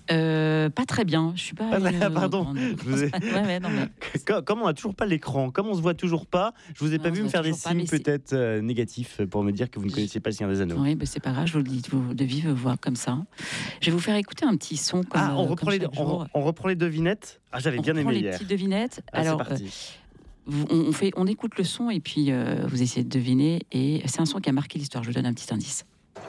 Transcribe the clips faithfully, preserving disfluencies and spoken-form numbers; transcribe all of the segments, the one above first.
Euh, pas très bien, je suis pas. Ah, allée, euh, pardon. grande- Je vous ai- Ouais, ouais, non, mais Comme comme on n'a toujours pas l'écran, comme on se voit toujours pas, je vous ai Non, pas on vu se me voit faire des toujours pas, signes mais c'est- peut-être euh, négatifs pour me dire que vous ne Je- connaissiez pas le Seigneur des Anneaux. oui, bah, c'est pas grave, je vous le dis de, vous- de vive voix comme ça. Je vais vous faire écouter un petit son comme, Ah, on euh, reprend, comme les, chaque on, jour. on reprend les devinettes. Ah, j'avais On bien reprend aimé les hier. petites devinettes. Ah, Alors, c'est parti. euh, vous- on, on fait, on écoute le son et puis euh, vous essayez de deviner. Et c'est un son qui a marqué l'histoire. Je vous donne un petit indice.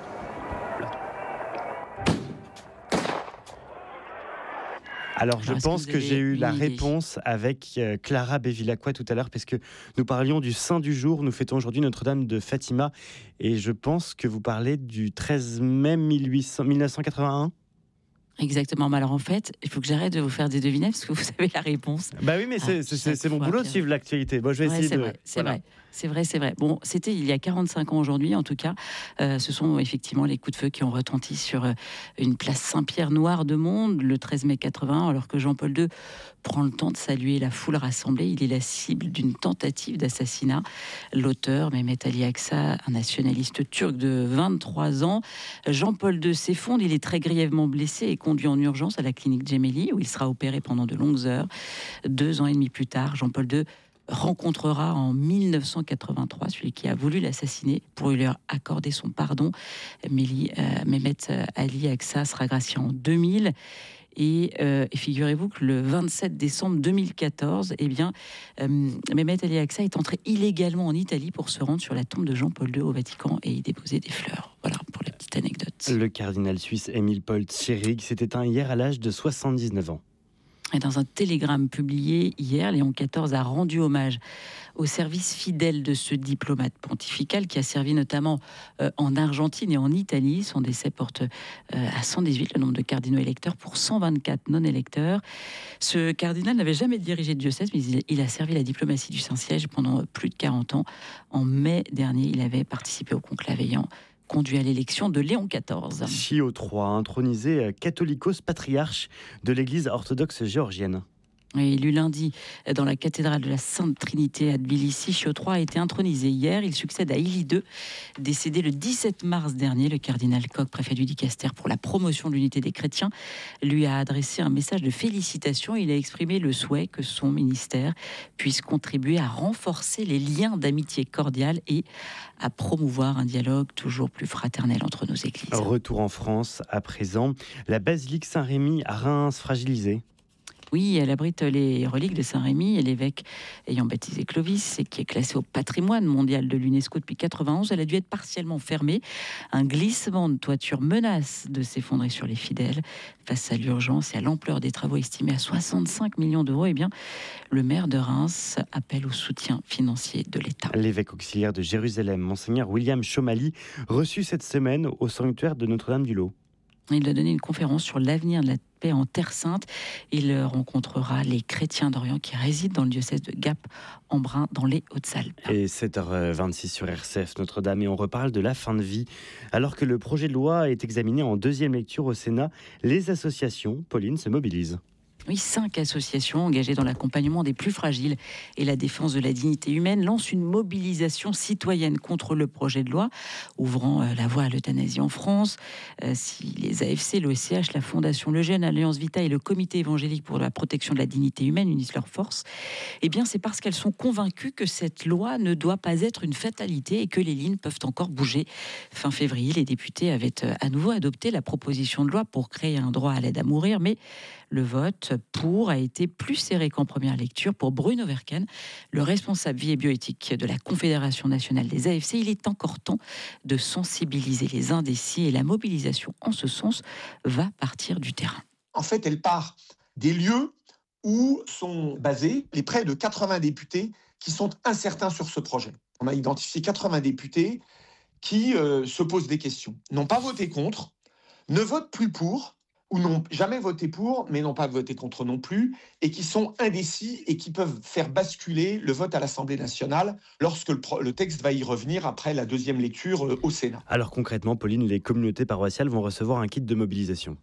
Alors, je Alors, est-ce que pense vous que avez j'ai eu une la idée réponse avec euh, Clara Bévilacqua tout à l'heure, parce que nous parlions du saint du jour. Nous fêtons aujourd'hui Notre-Dame de Fatima. Et je pense que vous parlez du treize mai mille huit cents mille neuf cent quatre-vingt-un. Exactement. Mais alors en fait, il faut que j'arrête de vous faire des devinettes parce que vous savez la réponse. Bah oui, mais c'est Ah, c'est- chaque c'est mon fois, boulot de Pierre. suivre l'actualité. Bon, je vais Ouais, essayer c'est de. vrai, c'est voilà. vrai, c'est vrai, c'est vrai. Bon, c'était il y a quarante-cinq ans aujourd'hui, en tout cas. Euh, ce sont effectivement les coups de feu qui ont retenti sur euh, une place Saint-Pierre noire de monde le treize mai quatre-vingt-un, alors que Jean-Paul deux prend le temps de saluer la foule rassemblée. Il est la cible d'une tentative d'assassinat. L'auteur, Mehmet Ali Aksa, un nationaliste turc de vingt-trois ans. Jean-Paul deux s'effondre, il est très grièvement blessé et conduit en urgence à la clinique Gemelli, où il sera opéré pendant de longues heures. Deux ans et demi plus tard, Jean-Paul deux rencontrera en mille neuf cent quatre-vingt-trois celui qui a voulu l'assassiner pour lui accorder son pardon. Méli, euh, Mehmet Ali Aksa sera gracié en deux mille. Et, euh, et figurez-vous que le vingt-sept décembre deux mille quatorze, eh bien, euh, Mehmet Ali Aksa est entré illégalement en Italie pour se rendre sur la tombe de Jean-Paul deux au Vatican et y déposer des fleurs. Voilà pour la petite anecdote. Le cardinal suisse Émile Paul Tschirrig s'est éteint hier à l'âge de soixante-dix-neuf ans. Et dans un télégramme publié hier, Léon quatorze a rendu hommage au service fidèle de ce diplomate pontifical qui a servi notamment euh, en Argentine et en Italie. Son décès porte euh, à cent dix-huit le nombre de cardinaux électeurs pour cent vingt-quatre non-électeurs. Ce cardinal n'avait jamais dirigé de diocèse, mais il, il a servi la diplomatie du Saint-Siège pendant plus de quarante ans. En mai dernier, il avait participé au conclave ayant conduit à l'élection de Léon quatorze. Chio trois, intronisé euh, catholicos patriarche de l'église orthodoxe géorgienne. Élu lundi dans la cathédrale de la Sainte Trinité à Tbilissi, Chio trois a été intronisé hier. Il succède à Élie deux, décédé le dix-sept mars dernier. Le cardinal Koch, préfet du Dicaster pour la promotion de l'unité des chrétiens, lui a adressé un message de félicitations. Il a exprimé le souhait que son ministère puisse contribuer à renforcer les liens d'amitié cordiale et à promouvoir un dialogue toujours plus fraternel entre nos églises. Retour en France à présent. La basilique Saint-Rémy à Reims fragilisée. Oui, elle abrite les reliques de Saint-Rémy et l'évêque ayant baptisé Clovis et qui est classé au patrimoine mondial de l'UNESCO depuis quatre-vingt-onze. Elle a dû être partiellement fermée. Un glissement de toiture menace de s'effondrer sur les fidèles. Face à l'urgence et à l'ampleur des travaux estimés à soixante-cinq millions d'euros, eh bien, le maire de Reims appelle au soutien financier de l'État. L'évêque auxiliaire de Jérusalem, Monseigneur William Chomali, reçu cette semaine au sanctuaire de Notre-Dame-du-Lot. Il a donné une conférence sur l'avenir de la paix en Terre Sainte. Il rencontrera les chrétiens d'Orient qui résident dans le diocèse de Gap-Embrun dans les Hautes-Alpes. Et sept heures vingt-six sur R C F Notre-Dame et on reparle de la fin de vie. Alors que le projet de loi est examiné en deuxième lecture au Sénat, les associations, Pauline, se mobilisent. Oui, cinq associations engagées dans l'accompagnement des plus fragiles et la défense de la dignité humaine lancent une mobilisation citoyenne contre le projet de loi, ouvrant euh, la voie à l'euthanasie en France. Euh, si les A F C, l'O S C H, la Fondation Le Jeune, Alliance Vita et le Comité évangélique pour la protection de la dignité humaine unissent leurs forces, eh bien c'est parce qu'elles sont convaincues que cette loi ne doit pas être une fatalité et que les lignes peuvent encore bouger. Fin février, les députés avaient euh, à nouveau adopté la proposition de loi pour créer un droit à l'aide à mourir, mais le vote pour a été plus serré qu'en première lecture pour Bruno Verken, le responsable vie et bioéthique de la Confédération nationale des A F C. Il est encore temps de sensibiliser les indécis et la mobilisation en ce sens va partir du terrain. En fait, elle part des lieux où sont basés les près de quatre-vingts députés qui sont incertains sur ce projet. On a identifié quatre-vingts députés qui euh, se posent des questions, n'ont pas voté contre, ne votent plus pour, ou n'ont jamais voté pour, mais n'ont pas voté contre non plus, et qui sont indécis et qui peuvent faire basculer le vote à l'Assemblée nationale lorsque le, pro- le texte va y revenir après la deuxième lecture euh, au Sénat. Alors concrètement, Pauline, les communautés paroissiales vont recevoir un kit de mobilisation.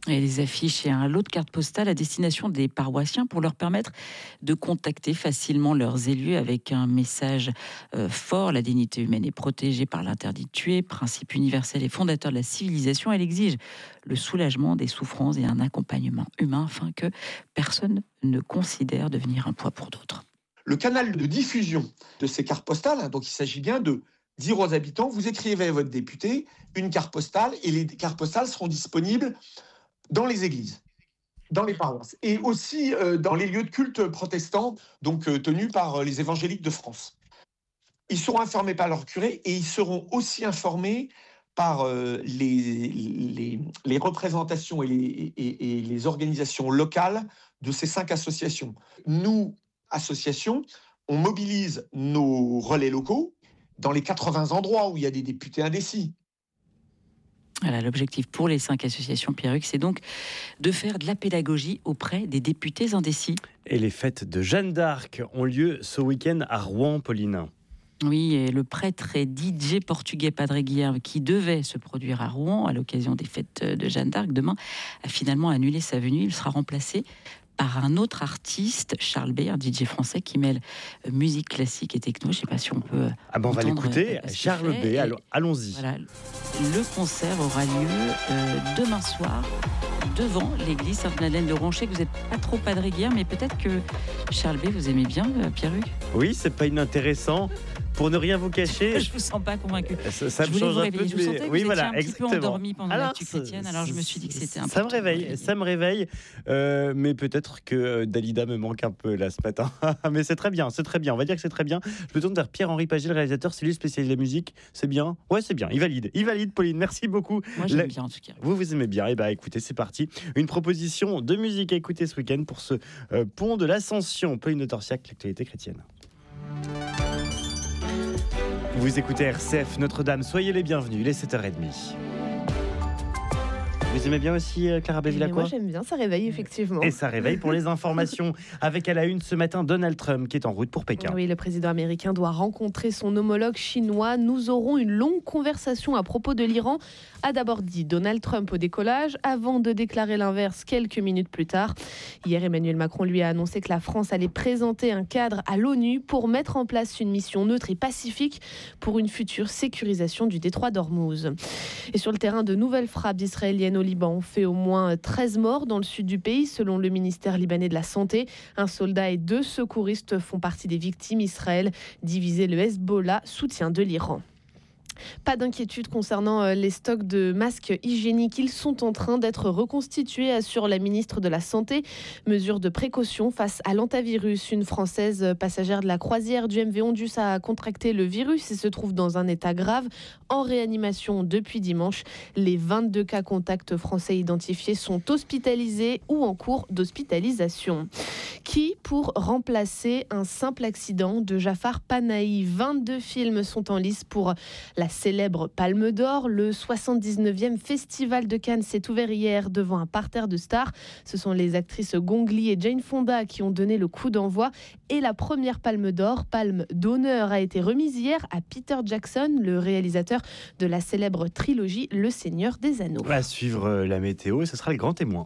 Et les affiches et un lot de cartes postales à destination des paroissiens pour leur permettre de contacter facilement leurs élus avec un message euh, fort. La dignité humaine est protégée par l'interdit de tuer, principe universel et fondateur de la civilisation. Elle exige le soulagement des souffrances et un accompagnement humain afin que personne ne considère devenir un poids pour d'autres. Le canal de diffusion de ces cartes postales, donc il s'agit bien de dire aux habitants, vous écrivez à votre député une carte postale et les cartes postales seront disponibles dans les églises, dans les paroisses et aussi euh, dans les lieux de culte protestants, donc euh, tenus par euh, les évangéliques de France. Ils seront informés par leur curé et ils seront aussi informés par euh, les, les, les représentations et les, et, et les organisations locales de ces cinq associations. Nous, associations, on mobilise nos relais locaux dans les quatre-vingts endroits où il y a des députés indécis. Voilà, l'objectif pour les cinq associations Pierruc, c'est donc de faire de la pédagogie auprès des députés indécis. Et les fêtes de Jeanne d'Arc ont lieu ce week-end à Rouen, Pauline. Oui, et le prêtre et D J portugais Padre Guilherme, qui devait se produire à Rouen à l'occasion des fêtes de Jeanne d'Arc demain, a finalement annulé sa venue. Il sera remplacé par un autre artiste, Charles B, un D J français qui mêle musique classique et techno. Je ne sais pas si on peut. Ah ben on va l'écouter, Charles B. Alors, allons-y. Voilà, le concert aura lieu euh, demain soir devant l'église Sainte-Madeleine de Roncher. Vous n'êtes pas trop Padre Guilherme, mais peut-être que Charles B, vous aimez bien euh, Pierruc. Oui, c'est pas inintéressant. Pour ne rien vous cacher, je vous sens pas convaincu. Ça, ça je me change vous un peu. Je vous sentais que oui, vous voilà, étiez un exactement. petit peu endormi pendant alors, l'actu chrétienne, alors je me suis dit que c'était un ça peu. me réveille, ça me réveille. Euh, mais peut-être que Dalida me manque un peu là ce matin. Mais c'est très bien, c'est très bien. On va dire que c'est très bien. Je me tourne vers Pierre-Henri Paget, le réalisateur, c'est lui spécialiste de la musique. C'est bien. Ouais, c'est bien. Il valide. Il valide, Pauline. Merci beaucoup. Moi, j'aime la... bien en tout cas. Vous, vous aimez bien. Et bah, écoutez, c'est parti. Une proposition de musique à écouter ce week-end pour ce euh, pont de l'Ascension. Pauline de Torsiac, l'actualité chrétienne. Vous écoutez R C F Notre-Dame, soyez les bienvenus, il est sept heures trente. Vous aimez bien aussi Clara Bevilacqua ? Moi j'aime bien, ça réveille effectivement. Et ça réveille pour les informations. Avec à la une ce matin Donald Trump qui est en route pour Pékin. Oui, le président américain doit rencontrer son homologue chinois. Nous aurons une longue conversation à propos de l'Iran, a d'abord dit Donald Trump au décollage, avant de déclarer l'inverse quelques minutes plus tard. Hier, Emmanuel Macron lui a annoncé que la France allait présenter un cadre à l'ONU pour mettre en place une mission neutre et pacifique pour une future sécurisation du détroit d'Ormuz. Et sur le terrain, de nouvelles frappes israéliennes au Liban ont fait au moins treize morts dans le sud du pays, selon le ministère libanais de la Santé. Un soldat et deux secouristes font partie des victimes. Israël, divisé, le Hezbollah, soutien de l'Iran. Pas d'inquiétude concernant les stocks de masques hygiéniques. Ils sont en train d'être reconstitués, assure la ministre de la Santé. Mesure de précaution face à l'hantavirus. Une Française passagère de la croisière du M V Ondus a contracté le virus et se trouve dans un état grave, en réanimation depuis dimanche. Les vingt-deux cas contacts français identifiés sont hospitalisés ou en cours d'hospitalisation. Qui pour remplacer un simple accident de Jafar Panahi. vingt-deux films sont en lice pour la célèbre Palme d'Or. Le soixante-dix-neuvième Festival de Cannes s'est ouvert hier devant un parterre de stars. Ce sont les actrices Gong Li et Jane Fonda qui ont donné le coup d'envoi. Et la première Palme d'Or, Palme d'honneur, a été remise hier à Peter Jackson, le réalisateur de la célèbre trilogie Le Seigneur des Anneaux. On va suivre la météo et ce sera le grand témoin.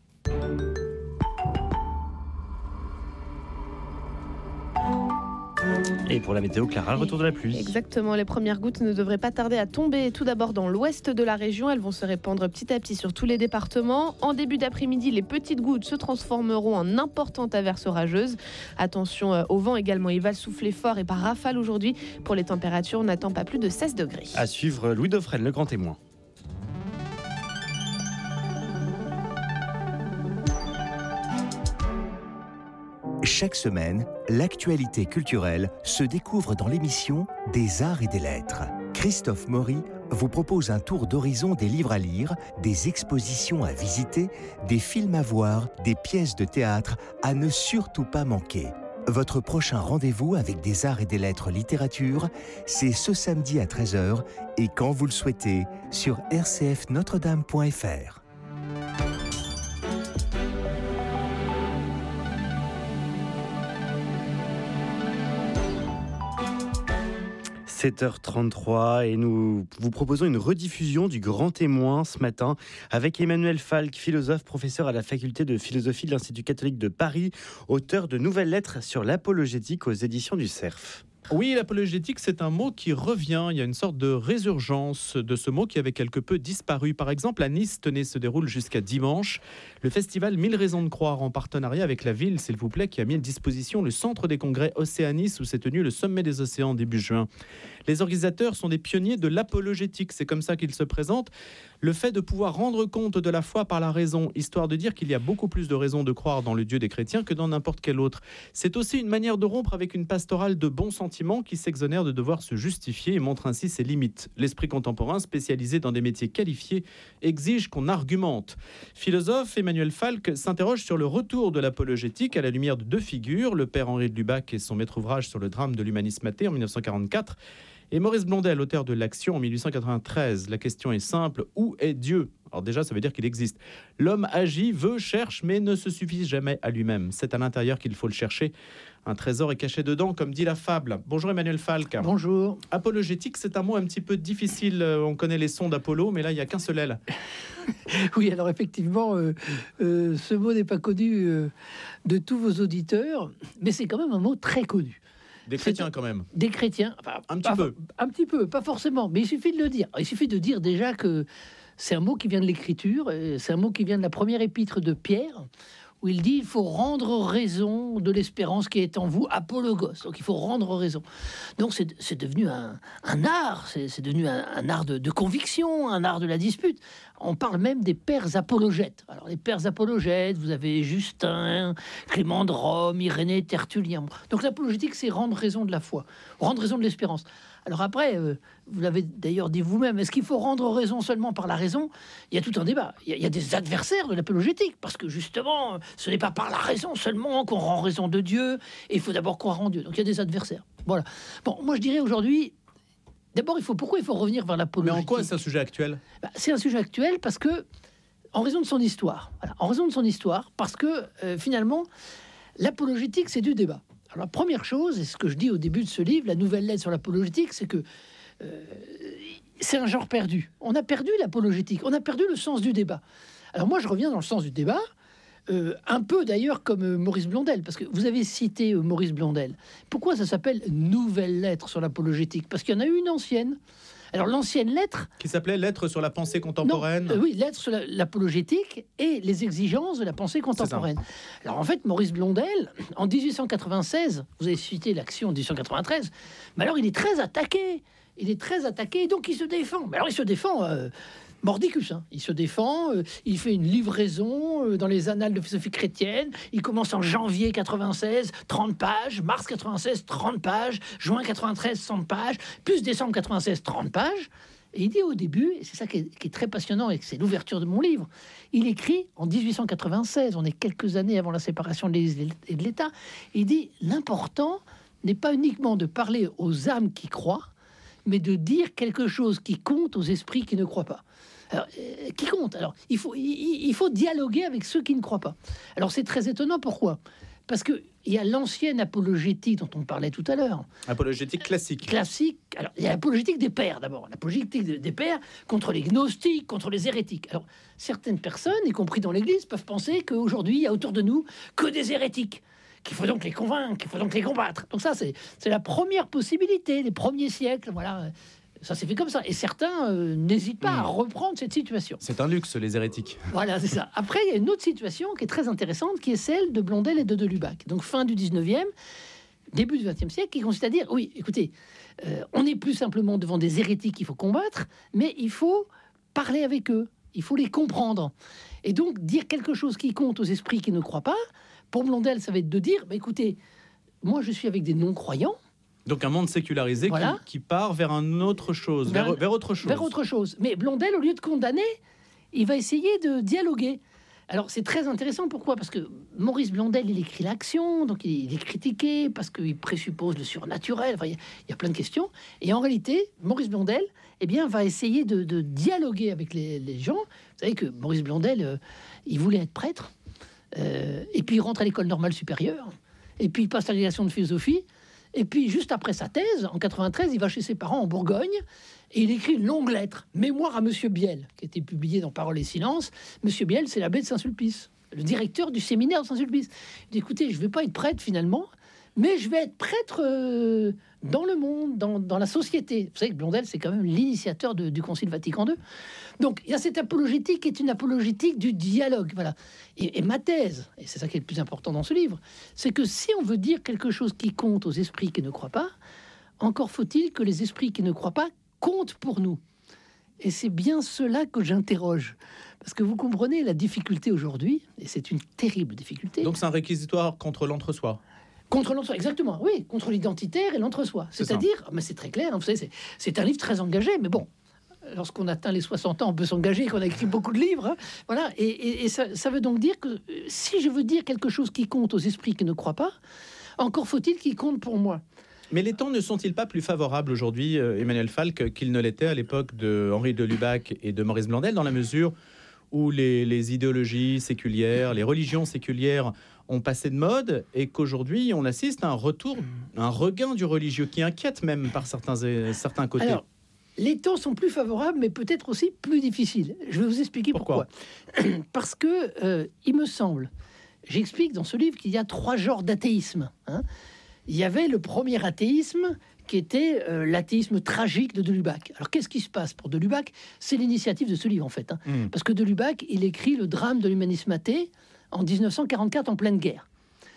Et pour la météo, Clara, le retour de la pluie. Exactement, les premières gouttes ne devraient pas tarder à tomber. Tout d'abord dans l'ouest de la région, elles vont se répandre petit à petit sur tous les départements. En début d'après-midi, les petites gouttes se transformeront en importantes averses orageuses. Attention au vent également, il va souffler fort et par rafale aujourd'hui. Pour les températures, on n'attend pas plus de seize degrés. À suivre Louis Dauphren, le grand témoin. Chaque semaine, l'actualité culturelle se découvre dans l'émission Des Arts et des Lettres. Christophe Maury vous propose un tour d'horizon des livres à lire, des expositions à visiter, des films à voir, des pièces de théâtre à ne surtout pas manquer. Votre prochain rendez-vous avec Des Arts et des Lettres littérature, c'est ce samedi à treize heures et quand vous le souhaitez sur r c f notre dame point f r. sept heures trente-trois et nous vous proposons une rediffusion du Grand Témoin ce matin avec Emmanuel Falk, philosophe, professeur à la faculté de philosophie de l'Institut catholique de Paris, auteur de nouvelles lettres sur l'apologétique aux éditions du Cerf. Oui, l'apologétique, c'est un mot qui revient. Il y a une sorte de résurgence de ce mot qui avait quelque peu disparu. Par exemple, à Nice, tenez, se déroule jusqu'à dimanche le festival Mille raisons de croire en partenariat avec la ville, s'il vous plaît, qui a mis à disposition le centre des congrès Océanis où s'est tenu le sommet des océans début juin. Les organisateurs sont des pionniers de l'apologétique, c'est comme ça qu'ils se présentent. Le fait de pouvoir rendre compte de la foi par la raison, histoire de dire qu'il y a beaucoup plus de raisons de croire dans le Dieu des chrétiens que dans n'importe quel autre. C'est aussi une manière de rompre avec une pastorale de bons sentiments qui s'exonère de devoir se justifier et montre ainsi ses limites. L'esprit contemporain, spécialisé dans des métiers qualifiés, exige qu'on argumente. Philosophe, Emmanuel Falk s'interroge sur le retour de l'apologétique à la lumière de deux figures, le père Henri de Lubac et son maître ouvrage sur le drame de l'humanisme athée en mille neuf cent quarante-quatre, et Maurice Blondel, auteur de l'Action en mille huit cent quatre-vingt-treize. La question est simple, où est Dieu ? Alors déjà, ça veut dire qu'il existe. L'homme agit, veut, cherche, mais ne se suffit jamais à lui-même. C'est à l'intérieur qu'il faut le chercher. Un trésor est caché dedans, comme dit la fable. Bonjour Emmanuel Falk. Bonjour. Apologétique, c'est un mot un petit peu difficile. On connaît les sons d'Apollo, mais là, il n'y a qu'un seul L. Oui, alors effectivement, euh, euh, ce mot n'est pas connu euh, de tous vos auditeurs, mais c'est quand même un mot très connu. Des chrétiens quand même. Des chrétiens, enfin, un petit pas, peu. Un petit peu, pas forcément, mais il suffit de le dire. Il suffit de dire déjà que c'est un mot qui vient de l'Écriture, c'est un mot qui vient de la première épître de Pierre, où il dit il faut rendre raison de l'espérance qui est en vous, apologos. Donc il faut rendre raison. Donc c'est, c'est devenu un, un art, c'est, c'est devenu un, un art de, de conviction, un art de la dispute. On parle même des pères apologètes. Alors les pères apologètes, vous avez Justin, Clément de Rome, Irénée, Tertullien. Donc l'apologétique, c'est rendre raison de la foi, rendre raison de l'espérance. Alors après, euh, vous l'avez d'ailleurs dit vous-même, est-ce qu'il faut rendre raison seulement par la raison ? Il y a tout un débat. Il y a, il y a des adversaires de l'apologétique, parce que justement, ce n'est pas par la raison seulement qu'on rend raison de Dieu, et il faut d'abord croire en Dieu. Donc il y a des adversaires. Voilà. Bon, moi je dirais aujourd'hui, d'abord, il faut, pourquoi il faut revenir vers l'apologétique ? Mais en quoi c'est un sujet actuel ? Bah, c'est un sujet actuel parce que, en raison de son histoire, voilà, en raison de son histoire, parce que euh, finalement, l'apologétique, c'est du débat. Alors, la première chose, et ce que je dis au début de ce livre, la nouvelle lettre sur l'apologétique, c'est que euh, c'est un genre perdu. On a perdu l'apologétique, on a perdu le sens du débat. Alors moi, je reviens dans le sens du débat, euh, un peu d'ailleurs comme euh, Maurice Blondel, parce que vous avez cité euh, Maurice Blondel. Pourquoi ça s'appelle nouvelle lettre sur l'apologétique ? Parce qu'il y en a eu une ancienne. Alors l'ancienne lettre... Qui s'appelait Lettre sur la pensée contemporaine. Non, euh, oui, Lettre sur la, l'apologétique et les exigences de la pensée contemporaine. Alors en fait, Maurice Blondel, en dix-huit cent quatre-vingt-seize, vous avez cité l'Action en dix-huit cent quatre-vingt-treize, mais alors il est très attaqué. Il est très attaqué, et donc il se défend. Mais alors il se défend... Euh, Mordicus, hein. Il se défend, euh, il fait une livraison euh, dans les annales de philosophie chrétienne. Il commence en janvier quatre-vingt-seize, trente pages, mars quatre-vingt-seize, trente pages, juin quatre-vingt-treize, cent pages, plus décembre quatre-vingt-seize, trente pages. Et il dit au début, et c'est ça qui est, qui est très passionnant et c'est l'ouverture de mon livre, il écrit en dix-huit cent quatre-vingt-seize, on est quelques années avant la séparation de l'Église et de l'État, il dit l'important n'est pas uniquement de parler aux âmes qui croient, mais de dire quelque chose qui compte aux esprits qui ne croient pas. Alors, euh, qui compte ? Alors, il faut, il, il faut dialoguer avec ceux qui ne croient pas. Alors, c'est très étonnant. Pourquoi ? Parce qu'il y a l'ancienne apologétique dont on parlait tout à l'heure. Apologétique classique. Classique. Alors, il y a l'apologétique des pères, d'abord. L'apologétique des pères contre les gnostiques, contre les hérétiques. Alors, certaines personnes, y compris dans l'Église, peuvent penser qu'aujourd'hui, il y a autour de nous que des hérétiques, qu'il faut donc les convaincre, qu'il faut donc les combattre. Donc ça, c'est, c'est la première possibilité, les premiers siècles, voilà. Ça s'est fait comme ça. Et certains euh, n'hésitent pas mmh. à reprendre cette situation. C'est un luxe, les hérétiques. Voilà, c'est ça. Après, il y a une autre situation qui est très intéressante, qui est celle de Blondel et de de Lubac. Donc, fin du dix-neuvième, début du vingtième siècle, qui consiste à dire, oui, écoutez, euh, on n'est plus simplement devant des hérétiques qu'il faut combattre, mais il faut parler avec eux. Il faut les comprendre. Et donc, dire quelque chose qui compte aux esprits qui ne croient pas, pour Blondel, ça va être de dire, bah, écoutez, moi, je suis avec des non-croyants. Donc un monde sécularisé voilà. qui, qui part vers un autre chose, vers, vers, vers autre chose. Vers autre chose. Mais Blondel, au lieu de condamner, il va essayer de dialoguer. Alors c'est très intéressant. Pourquoi ? Parce que Maurice Blondel, il écrit l'Action, donc il est critiqué parce qu'il présuppose le surnaturel. Enfin, il y, y a plein de questions. Et en réalité, Maurice Blondel, eh bien, va essayer de, de dialoguer avec les, les gens. Vous savez que Maurice Blondel, euh, il voulait être prêtre, euh, et puis il rentre à l'école normale supérieure, et puis il passe l'agrégation de philosophie. Et puis, juste après sa thèse, en quatre-vingt-treize, il va chez ses parents en Bourgogne et il écrit une longue lettre, Mémoire à Monsieur Biel, qui a été publiée dans Paroles et Silence. Monsieur Biel, c'est l'abbé de Saint-Sulpice, le directeur du séminaire de Saint-Sulpice. Il dit, écoutez, je ne vais pas être prêtre finalement, mais je vais être prêtre euh, dans le monde, dans, dans la société. Vous savez que Blondel, c'est quand même l'initiateur de- du Concile Vatican deux. Donc, il y a cette apologétique qui est une apologétique du dialogue. Voilà. Et, et ma thèse, et c'est ça qui est le plus important dans ce livre, c'est que si on veut dire quelque chose qui compte aux esprits qui ne croient pas, encore faut-il que les esprits qui ne croient pas comptent pour nous. Et c'est bien cela que j'interroge. Parce que vous comprenez la difficulté aujourd'hui, et c'est une terrible difficulté. Donc c'est un réquisitoire contre l'entre-soi. Contre l'entre-soi, exactement, oui, contre l'identitaire et l'entre-soi. C'est C'est-à-dire, mais c'est très clair, hein, vous savez, c'est, c'est un livre très engagé, mais bon, lorsqu'on atteint les soixante ans, on peut s'engager, qu'on a écrit beaucoup de livres, hein, voilà, et, et- et ça, ça veut donc dire que euh, si je veux dire quelque chose qui compte aux esprits qui ne croient pas, encore faut-il qu'il compte pour moi. Mais les temps ne sont-ils pas plus favorables aujourd'hui, euh, Emmanuel Falk, qu'ils ne l'étaient à l'époque de Henri de Lubac et de Maurice Blondel, dans la mesure où les, les idéologies séculières, les religions séculières ont passé de mode et qu'aujourd'hui on assiste à un retour, un regain du religieux qui inquiète même par certains, euh, certains côtés. Alors, les temps sont plus favorables, mais peut-être aussi plus difficiles. Je vais vous expliquer pourquoi. Pourquoi Parce que, euh, il me semble, j'explique dans ce livre qu'il y a trois genres d'athéisme, hein. Il y avait le premier athéisme qui était euh, l'athéisme tragique de de Lubac. Alors qu'est-ce qui se passe pour de Lubac? C'est l'initiative de ce livre en fait, hein. Hmm. Parce que de Lubac, il écrit le drame de l'humanisme athée en dix-neuf cent quarante-quatre en pleine guerre.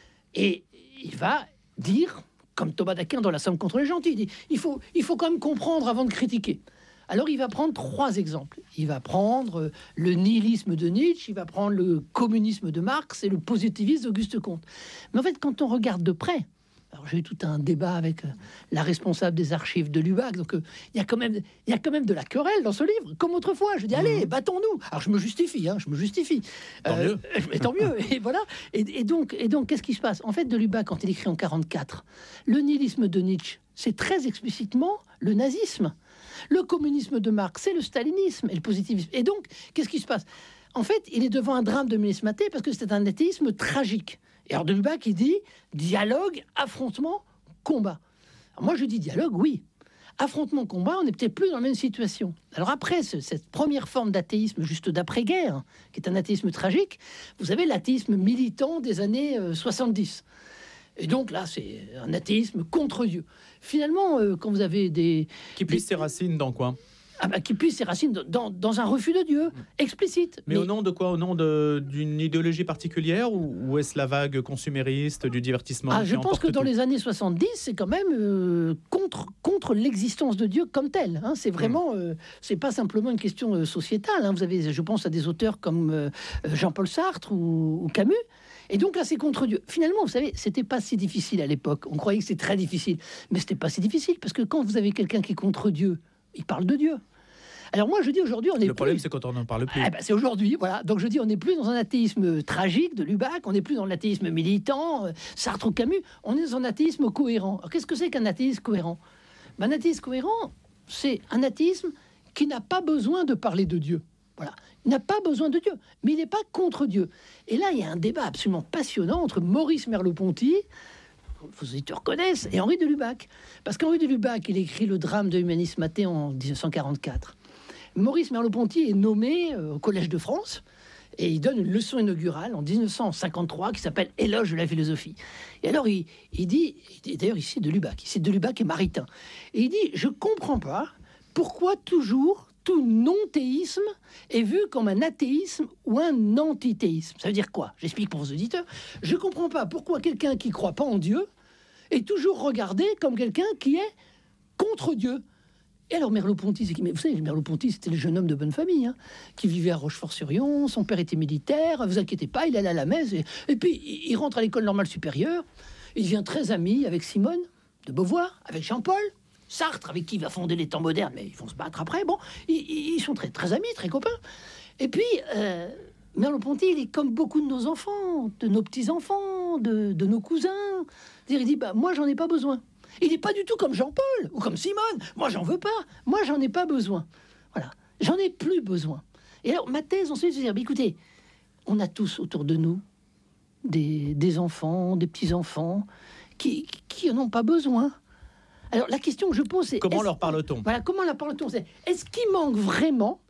Et il va dire, comme Thomas d'Aquin dans La Somme contre les gentils, il dit, il faut, il faut quand même comprendre avant de critiquer. Alors il va prendre trois exemples. Il va prendre euh, le nihilisme de Nietzsche, il va prendre le communisme de Marx et le positivisme d'Auguste Comte. Mais en fait, quand on regarde de près, alors j'ai eu tout un débat avec euh, la responsable des archives de Lubac, donc euh, il y a quand même, il y a quand même de la querelle dans ce livre, comme autrefois. Je dis allez, battons-nous. Alors je me justifie, hein, je me justifie. Tant mieux. Mais tant mieux. Et voilà. Et, et donc, et donc, qu'est-ce qui se passe? En fait, de Lubac, quand il écrit en quarante-quatre, le nihilisme de Nietzsche, c'est très explicitement le nazisme. Le communisme de Marx, c'est le stalinisme et le positivisme. Et donc, qu'est-ce qui se passe? En fait, il est devant un drame de l'humanisme athée parce que c'est un athéisme tragique. Et alors de Lubac, il dit dialogue, affrontement, combat. Alors moi, je dis dialogue, oui. Affrontement, combat, on n'est peut-être plus dans la même situation. Alors après, ce- cette première forme d'athéisme juste d'après-guerre, hein, qui est un athéisme tragique, vous avez l'athéisme militant des années euh, soixante-dix. Et donc là, c'est un athéisme contre Dieu. Finalement, euh, quand vous avez des... Qui puisse des- ses racines dans quoi? Ah bah, qui puissent ses racines dans, dans un refus de Dieu, explicite. Mais, au nom de quoi? Au nom de- d'une idéologie particulière ou, ou est-ce la vague consumériste du divertissement Ah, qui je pense emporte que dans tout? les années soixante-dix, c'est quand même euh, contre, contre l'existence de Dieu comme tel, hein. C'est vraiment, euh, c'est pas simplement une question euh, sociétale, hein. Vous avez, je pense à des auteurs comme euh, Jean-Paul Sartre ou, ou Camus. Et donc là, c'est contre Dieu. Finalement, vous savez, c'était pas si difficile à l'époque. On croyait que c'était très difficile, mais c'était pas si difficile parce que quand vous avez quelqu'un qui est contre Dieu, il parle de Dieu. Alors moi, je dis aujourd'hui, on est Le problème, plus... c'est quand on n'en parle plus. Ah ben, c'est aujourd'hui, voilà. Donc je dis, on n'est plus dans un athéisme tragique de Lubac, on n'est plus dans l'athéisme militant, euh, Sartre ou Camus, on est dans un athéisme cohérent. Alors qu'est-ce que c'est qu'un athéisme cohérent? Ben, un athéisme cohérent, c'est un athéisme qui n'a pas besoin de parler de Dieu. Voilà. Il n'a pas besoin de Dieu, mais il n'est pas contre Dieu. Et là, il y a un débat absolument passionnant entre Maurice Merleau-Ponty, vos auditeurs connaissent, et Henri de Lubac. Parce qu'Henri de Lubac, il écrit le drame de l'humanisme athée en dix-neuf cent quarante-quatre. Maurice Merleau-Ponty est nommé euh, au Collège de France et il donne une leçon inaugurale en dix-neuf cent cinquante-trois qui s'appelle Éloge de la philosophie. Et alors il, il dit, il dit- d'ailleurs ici de Lubac, ici de Lubac et Maritain, et il dit, je comprends pas pourquoi toujours tout non-théisme est vu comme un athéisme ou un antithéisme. Ça veut dire quoi? J'explique pour vos auditeurs. Je comprends pas pourquoi quelqu'un qui croit pas en Dieu est toujours regardé comme quelqu'un qui est contre Dieu. Et alors Merleau-Ponty, c'est qui? Mais vous savez, Merleau-Ponty, c'était le jeune homme de bonne famille, hein, qui vivait à Rochefort-sur-Yon, son père était militaire, vous inquiétez pas, il allait à la messe, et, et puis il il rentre à l'école normale supérieure, il devient très ami avec Simone de Beauvoir, avec Jean-Paul, Sartre, avec qui il va fonder les temps modernes, mais ils vont se battre après, bon, ils, ils- ils sont très, très amis, très copains. Et puis, euh, Merleau-Ponty, il est comme beaucoup de nos enfants, de nos petits-enfants, de, de nos cousins. C'est-à-dire, il dit, bah, moi, j'en ai pas besoin. Il n'est pas du tout comme Jean-Paul ou comme Simone. Moi, j'en veux pas. Moi, j'en ai pas besoin. Voilà. J'en ai plus besoin. Et alors, ma thèse, ensuite, c'est de dire, bah, écoutez, on a tous autour de nous des, des enfants, des petits-enfants qui, qui n'en ont pas besoin. Alors la question que je pose, c'est... Comment leur parle-t-on ? Voilà, comment leur parle-t-on ? C'est, est-ce qu'il manque vraiment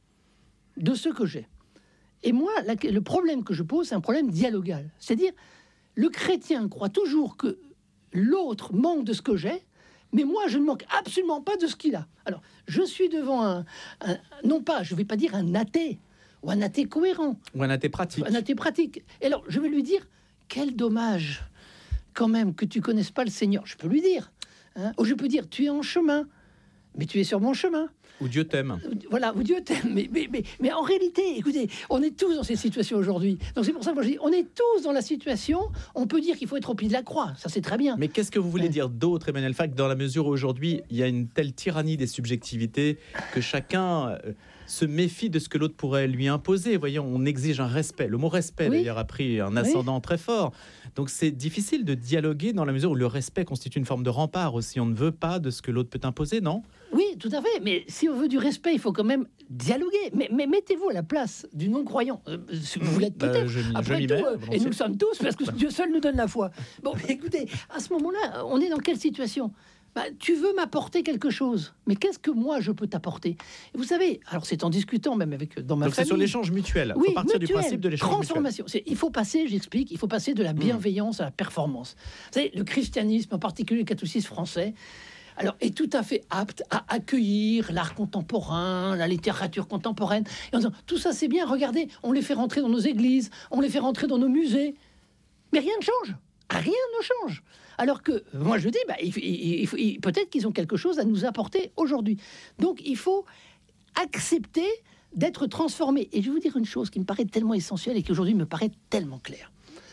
de ce que j'ai ? Et moi, la, le problème que je pose, c'est un problème dialogal. C'est-à-dire, le chrétien croit toujours que l'autre manque de ce que j'ai, mais moi, je ne manque absolument pas de ce qu'il a. Alors, je suis devant un... un non pas, je ne vais pas dire un athée, ou un athée cohérent. Ou un athée pratique. Un athée pratique. Et alors, je vais lui dire, quel dommage, quand même, que tu connaisses pas le Seigneur. Je peux lui dire. Hein, ou je peux dire, tu es en chemin, mais tu es sur mon chemin. Ou Dieu t'aime. Voilà, ou Dieu t'aime. Mais, mais, mais, mais en réalité, écoutez, on est tous dans cette situation aujourd'hui. Donc c'est pour ça que moi je dis, on est tous dans la situation, on peut dire qu'il faut être au pied de la croix, ça c'est très bien. Mais qu'est-ce que vous voulez Ouais. dire d'autre, Emmanuel Fac, dans la mesure où aujourd'hui, il y a une telle tyrannie des subjectivités que chacun euh, se méfie de ce que l'autre pourrait lui imposer. Voyons, on exige un respect. Le mot respect, Oui. d'ailleurs, a pris un ascendant très fort. Donc c'est difficile de dialoguer dans la mesure où le respect constitue une forme de rempart aussi. On ne veut pas de ce que l'autre peut imposer, non ? Oui, tout à fait. Mais si on veut du respect, il faut quand même dialoguer. Mais, mais mettez-vous à la place du non-croyant. Euh, vous l'êtes Bah, peut-être. je m'y- je Après m'y tout, mets, euh, et volontiers. nous le sommes tous, parce que Dieu seul nous donne la foi. Bon, mais écoutez, à ce moment-là, on est dans quelle situation ? Bah, tu veux m'apporter quelque chose, mais qu'est-ce que moi je peux t'apporter ? Et vous savez, alors c'est en discutant même avec dans ma Donc c'est famille. sur l'échange mutuel. Il Oui, faut partir du mutuel, principe de l'échange mutuel. transformation. C'est- Il faut passer, j'explique, il faut passer de la bienveillance à la performance. Vous savez, le christianisme, en particulier le catholicisme français, alors, est tout à fait apte à accueillir l'art contemporain, la littérature contemporaine. Et en disant, tout ça c'est bien, regardez, on les fait rentrer dans nos églises, on les fait rentrer dans nos musées. Mais rien ne change. Rien ne change. Alors que, moi je dis, bah, il, il- il- il- peut-être qu'ils ont quelque chose à nous apporter aujourd'hui. Donc il faut accepter d'être transformé. Et je vais vous dire une chose qui me paraît tellement essentielle et qui aujourd'hui me paraît tellement claire.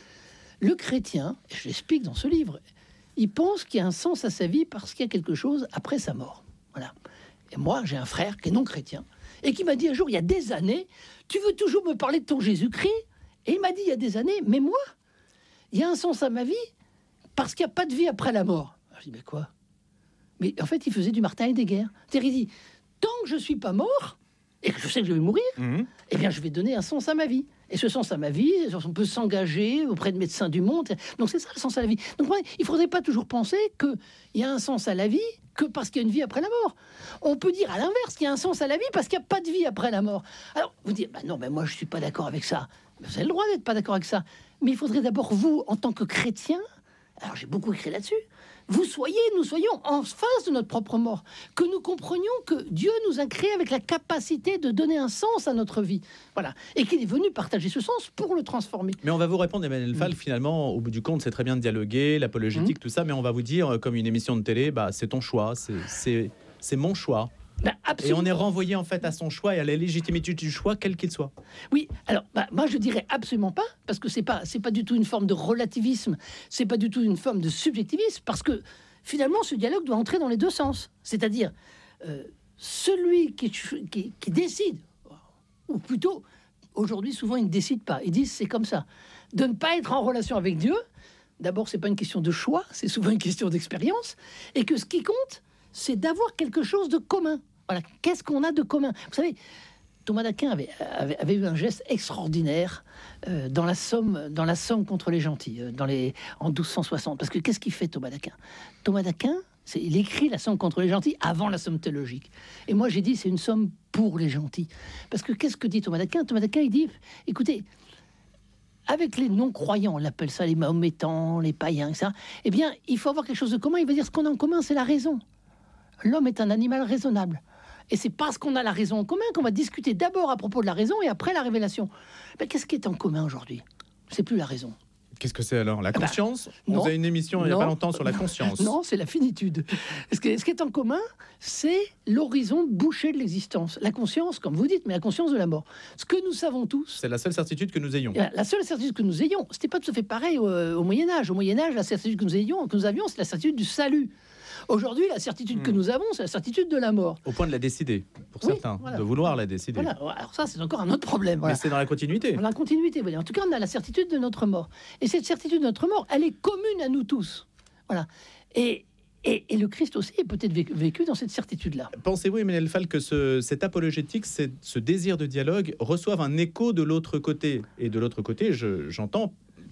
Le chrétien, et je l'explique dans ce livre, il pense qu'il y a un sens à sa vie parce qu'il y a quelque chose après sa mort. Voilà. Et moi, j'ai un frère qui est non chrétien et qui m'a dit un jour, il y a des années, tu veux toujours me parler de ton Jésus-Christ ? Et il m'a dit il y a des années, mais moi, il y a un sens à ma vie parce qu'il n'y a pas de vie après la mort. Alors, je dis, mais quoi ? Mais en fait, il faisait du Martin Heidegger. C'est-à-dire, il dit, tant que je ne suis pas mort, et que je sais que je vais mourir, Mhm. eh bien, je vais donner un sens à ma vie. Et ce sens à ma vie, on peut s'engager auprès de médecins du monde. Donc, c'est ça le sens à la vie. Donc, il ne faudrait pas toujours penser qu'il y a un sens à la vie que parce qu'il y a une vie après la mort. On peut dire à l'inverse qu'il y a un sens à la vie parce qu'il n'y a pas de vie après la mort. Alors, vous dites, bah non, mais moi, je ne suis pas d'accord avec ça. Vous avez le droit d'être pas d'accord avec ça. Mais il faudrait d'abord, vous, en tant que chrétien, alors j'ai beaucoup écrit là-dessus, vous soyez, nous soyons en face de notre propre mort, que nous comprenions que Dieu nous a créés avec la capacité de donner un sens à notre vie, voilà, et qu'il est venu partager ce sens pour le transformer. Mais on va vous répondre, Emmanuel Fall, Mm. finalement, au bout du compte, c'est très bien de dialoguer, l'apologétique, tout ça, mais on va vous dire, euh, comme une émission de télé, bah, c'est ton choix, c'est- c'est c'est mon choix. Ben, Et absolument. on est renvoyé en fait à son choix et à la légitimité du choix, quel qu'il soit. Oui, alors bah, moi je dirais absolument pas, parce que c'est pas c'est pas du tout une forme de relativisme, c'est pas du tout une forme de subjectivisme, parce que finalement ce dialogue doit entrer dans les deux sens, c'est-à-dire euh, celui qui, qui, qui décide, ou plutôt aujourd'hui souvent ils ne décident pas, ils disent c'est comme ça, de ne pas être en relation avec Dieu. D'abord c'est pas une question de choix, c'est souvent une question d'expérience, et que ce qui compte c'est d'avoir quelque chose de commun. Voilà, qu'est-ce qu'on a de commun ? Vous savez, Thomas d'Aquin avait, avait, avait eu un geste extraordinaire euh, dans, la Somme, dans la Somme contre les gentils, euh, dans les, en douze cent soixante. Parce que qu'est-ce qu'il fait, Thomas d'Aquin ? Thomas d'Aquin, c'est, il écrit la Somme contre les gentils avant la Somme théologique. Et moi, j'ai dit, c'est une somme pour les gentils. Parce que qu'est-ce que dit Thomas d'Aquin ? Thomas d'Aquin, il dit, écoutez, avec les non-croyants, on appelle ça les mahométans, les païens, et cetera, eh bien, il faut avoir quelque chose de commun. Il veut dire, ce qu'on a en commun, c'est la raison. L'homme est un animal raisonnable. Et c'est parce qu'on a la raison en commun qu'on va discuter d'abord à propos de la raison et après la révélation. Mais qu'est-ce qui est en commun aujourd'hui ? C'est plus la raison. Qu'est-ce que c'est alors ? La bah, conscience ? non. On a une émission il n'y a Non. pas longtemps sur la conscience. Non, c'est la finitude. Ce qui est, ce qui est en commun, c'est l'horizon bouché de l'existence. La conscience, comme vous dites, mais la conscience de la mort. Ce que nous savons tous, C'est la seule certitude que nous ayons. la seule certitude que nous ayons, c'était pas tout à fait pareil au, au Moyen-Âge. Au Moyen-Âge, la certitude que nous ayons, que nous avions, c'est la certitude du salut. Aujourd'hui, la certitude que Hmm. nous avons, c'est la certitude de la mort. Au point de la décider, pour Oui, certains, voilà. de vouloir la décider. Voilà. Alors ça, c'est encore un autre problème. Voilà. Mais c'est dans la continuité. Dans la continuité, vous voyez. En tout cas, on a la certitude de notre mort. Et cette certitude de notre mort, elle est commune à nous tous. Voilà. Et, et, et le Christ aussi est peut-être vécu, vécu dans cette certitude-là. Pensez-vous, Emmanuel Fall, que ce, cette apologétique, c'est- ce désir de dialogue, reçoivent un écho de l'autre côté ? Et de l'autre côté, je- j'entends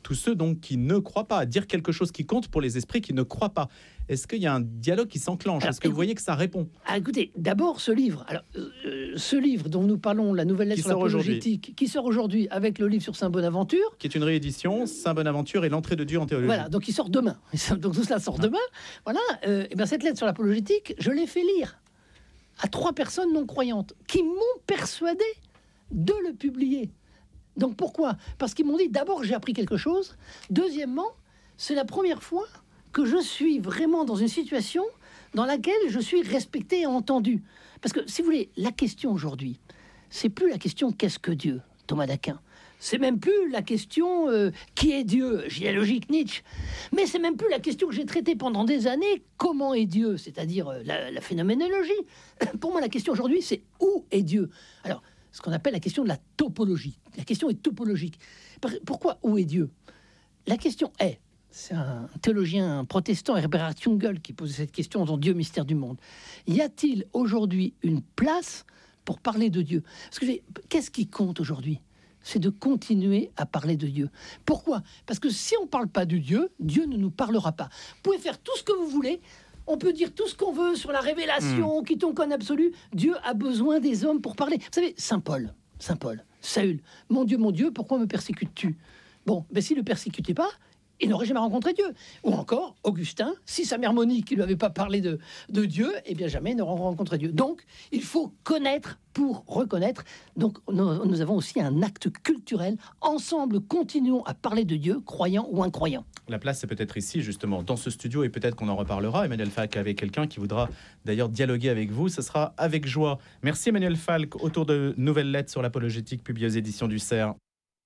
tous ceux donc qui ne croient pas, dire quelque chose qui compte pour les esprits qui ne croient pas. Est-ce qu'il y a un dialogue qui s'enclenche? Est-ce que vous voyez que ça répond? Ah, écoutez, d'abord ce livre, alors, euh, ce livre dont nous parlons, la nouvelle lettre Qui sur sort l'apologétique, qui sort aujourd'hui avec le livre sur Saint Bonaventure, qui est une réédition, Saint Bonaventure et l'entrée de Dieu en théologie. Voilà, donc il sort demain. Donc tout cela sort demain. Voilà, euh, et bien cette lettre sur l'apologétique, je l'ai fait lire à trois personnes non croyantes qui m'ont persuadé de le publier. Donc pourquoi? Parce qu'ils m'ont dit, d'abord j'ai appris quelque chose, deuxièmement, c'est la première fois que je suis vraiment dans une situation dans laquelle je suis respecté et entendu. Parce que, si vous voulez, la question aujourd'hui, c'est plus la question « qu'est-ce que Dieu ?» Thomas d'Aquin. C'est même plus la question euh, « qui est Dieu ?» Géologique Nietzsche. Mais c'est même plus la question que j'ai traitée pendant des années « comment est Dieu ?» C'est-à-dire euh, la, la phénoménologie. Pour moi, la question aujourd'hui, c'est « où est Dieu ?» Alors, ce qu'on appelle la question de la topologie. La question est topologique. Pourquoi « où est Dieu ?» La question est, c'est un théologien protestant, Herbert Jungel, qui pose cette question dans Dieu, mystère du monde. Y a-t-il aujourd'hui une place pour parler de Dieu? Parce que qu'est-ce qui compte aujourd'hui? C'est de continuer à parler de Dieu. Pourquoi? Parce que si on ne parle pas de Dieu, Dieu ne nous parlera pas. Vous pouvez faire tout ce que vous voulez, on peut dire tout ce qu'on veut sur la révélation, mmh. quiconque en absolu. Dieu a besoin des hommes pour parler. Vous savez, Saint Paul, Saint Paul, Saül, mon Dieu, mon Dieu, pourquoi me persécutes-tu? Bon, ben s'il ne le persécutait pas, il n'aurait jamais rencontré Dieu. Ou encore, Augustin, si sa mère Monique ne lui avait pas parlé de, de Dieu, eh bien jamais il n'aurait rencontré Dieu. Donc, il faut connaître pour reconnaître. Donc, nous, nous avons aussi un acte culturel. Ensemble, continuons à parler de Dieu, croyant ou incroyant. La place, c'est peut-être ici, justement, dans ce studio, et peut-être qu'on en reparlera. Emmanuel Falk, avec quelqu'un qui voudra d'ailleurs dialoguer avec vous. Ce sera avec joie. Merci Emmanuel Falk, autour de Nouvelles Lettres sur l'apologétique, publiées aux éditions du Cerf.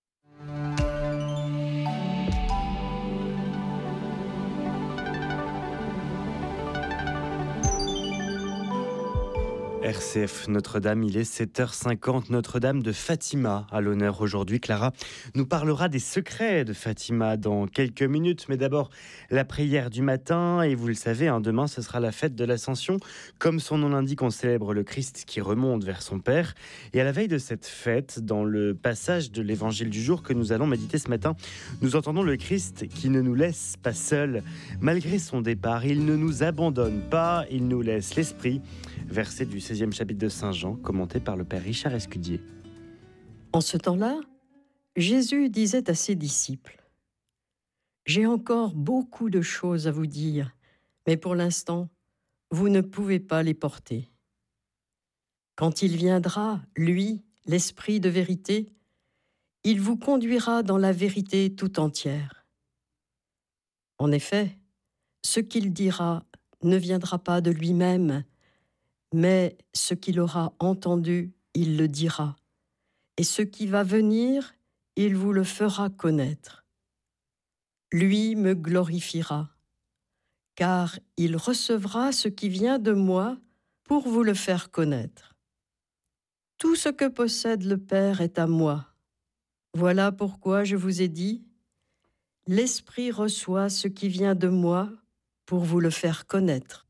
R C F Notre-Dame, il est sept heures cinquante. Notre-Dame de Fatima à l'honneur aujourd'hui. Clara nous parlera des secrets de Fatima dans quelques minutes. Mais d'abord, la prière du matin. Et vous le savez, hein, demain, ce sera la fête de l'Ascension. Comme son nom l'indique, on célèbre le Christ qui remonte vers son Père. Et à la veille de cette fête, dans le passage de l'Évangile du jour que nous allons méditer ce matin, nous entendons le Christ qui ne nous laisse pas seuls. Malgré son départ, il ne nous abandonne pas, il nous laisse l'Esprit. Verset du seizième chapitre de Saint Jean, commenté par le Père Richard Escudier. En ce temps-là, Jésus disait à ses disciples : « J'ai encore beaucoup de choses à vous dire, mais pour l'instant, vous ne pouvez pas les porter. Quand il viendra, lui, l'Esprit de vérité, il vous conduira dans la vérité tout entière. En effet, ce qu'il dira ne viendra pas de lui-même, mais ce qu'il aura entendu, il le dira, et ce qui va venir, il vous le fera connaître. Lui me glorifiera, car il recevra ce qui vient de moi pour vous le faire connaître. Tout ce que possède le Père est à moi. Voilà pourquoi je vous ai dit, l'Esprit reçoit ce qui vient de moi pour vous le faire connaître.